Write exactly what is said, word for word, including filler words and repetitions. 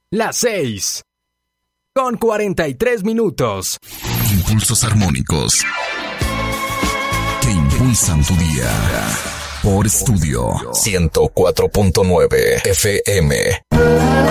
Las seis, con cuarenta y tres minutos. Impulsos armónicos que impulsan tu día. Por Estudio ciento cuatro punto nueve F M.